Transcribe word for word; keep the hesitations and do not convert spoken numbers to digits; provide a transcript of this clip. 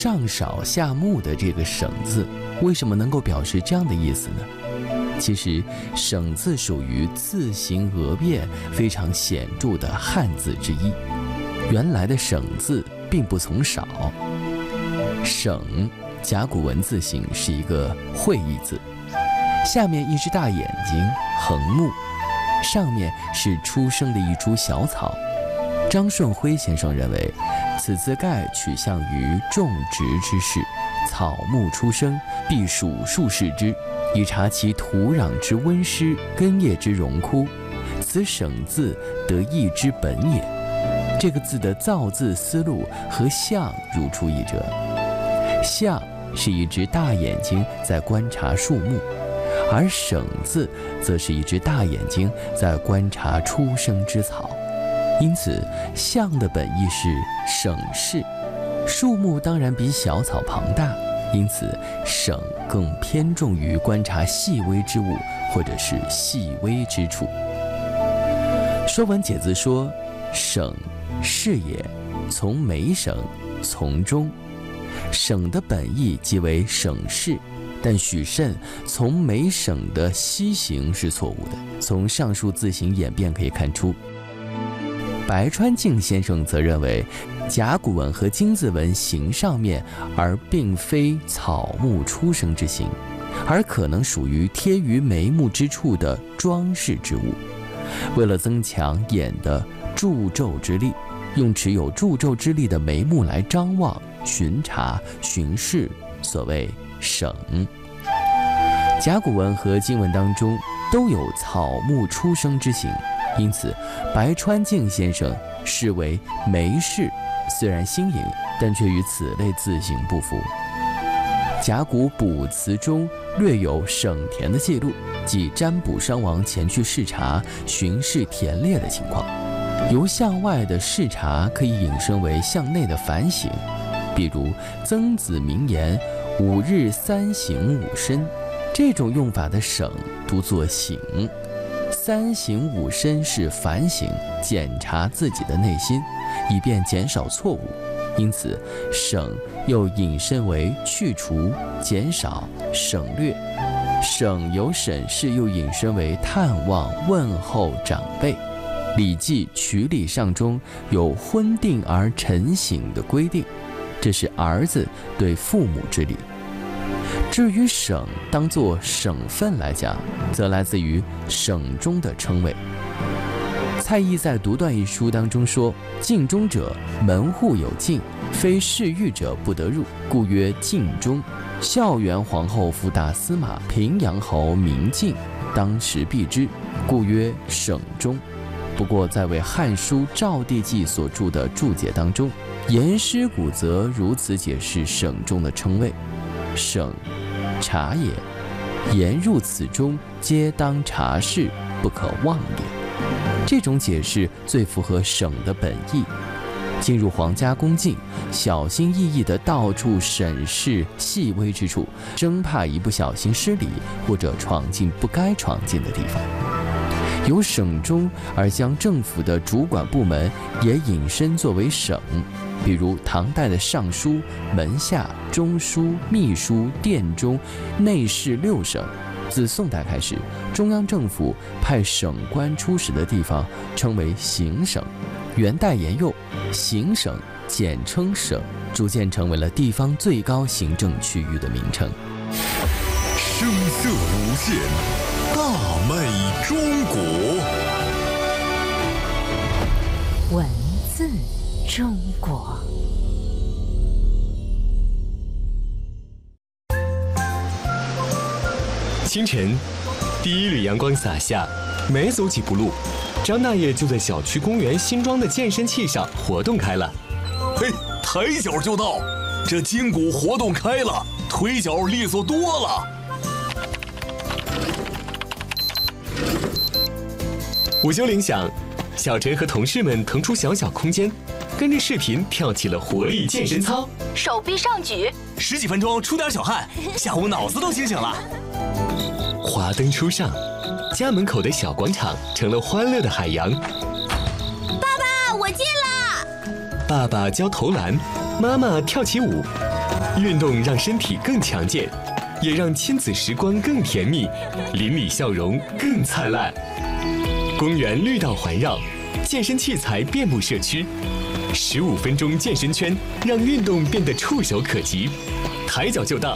上少下木的这个省字，为什么能够表示这样的意思呢？其实省字属于字形讹变非常显著的汉字之一。原来的省字并不从少，省甲骨文字形是一个会意字，下面一只大眼睛横木，上面是出生的一株小草。张顺辉先生认为，此字盖取向于种植之事，草木出生，必属数视之，以察其土壤之温湿，根叶之荣枯，此省字得意之本也。这个字的造字思路和象如出一辙。象是一只大眼睛在观察树木，而省字则是一只大眼睛在观察出生之草。因此象的本意是省视，树木当然比小草庞大，因此省更偏重于观察细微之物或者是细微之处。说文解字说，省视也，从眉省，从中。省的本意即为省视，但许慎从眉省的西形是错误的。从上述字形演变可以看出，白川静先生则认为甲骨文和金字文形上面，而并非草木出生之形，而可能属于贴于眉目之处的装饰之物。为了增强眼的助纣之力，用持有助纣之力的眉目来张望、巡查、巡视，所谓省。甲骨文和金文当中都有草木出生之形，因此白川静先生视为眉视，虽然新颖，但却与此类字形不符。甲骨卜辞中略有省田的记录，即占卜商王前去视察、巡视田猎的情况。由向外的视察可以引申为向内的反省，比如曾子名言“五日三省吾身”，这种用法的省读作省，三省吾身是反省、检查自己的内心，以便减少错误。因此省又引申为去除、减少、省略。省由审视又引申为探望、问候长辈。《礼记·曲礼上》中有婚定而晨省的规定，这是儿子对父母之礼。至于省当作省份来讲，则来自于省中的称谓。蔡邕在《独断》一书当中说，禁中者，门户有禁，非侍御者不得入，故曰禁中。孝元皇后夫大司马平阳侯名禁，当时避之，故曰省中。不过在为《汉书·赵地记》所著的注解当中，颜师古则如此解释省中的称谓：省，察也，言入此中，皆当察事，不可忘也。这种解释最符合省的本意。进入皇家宫禁，小心翼翼地到处审视细微之处，生怕一不小心失礼或者闯进不该闯进的地方。由省中而将政府的主管部门也引申作为省，比如唐代的尚书、门下、中书、秘书、殿中、内侍六省。自宋代开始，中央政府派省官出使的地方称为行省。元代沿用行省简称省，逐渐成为了地方最高行政区域的名称。 声色无限，大美中国。 文字中国。 清晨，第一缕阳光洒下，没走几步路，张大爷就在小区公园新装的健身器上活动开了。 嘿，抬脚就到，这筋骨活动开了，腿脚利索多了。 午休铃响，小陈和同事们腾出小小空间，跟着视频跳起了活力健身操， 手臂上举， 十几分钟出点小汗，下午脑子都清醒了。 华灯初上，家门口的小广场成了欢乐的海洋。 爸爸，我进了。 爸爸教投篮，妈妈跳起舞， 运动让身体更强健，也让亲子时光更甜蜜，邻里笑容更灿烂。公园绿道环绕，健身器材遍布社区，十五分钟健身圈让运动变得触手可及，抬脚就到。